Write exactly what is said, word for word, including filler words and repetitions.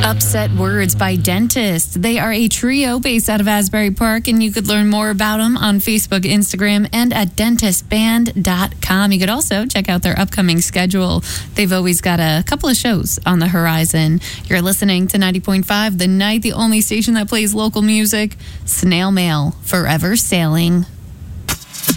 Upset Words by Dentist. They are a trio based out of Asbury Park, and you could learn more about them on Facebook, Instagram, and at dentist band dot com. You could also check out their upcoming schedule. They've always got a couple of shows on the horizon. You're listening to ninety point five The Night, the only station that plays local music. Snail Mail, Forever Sailing.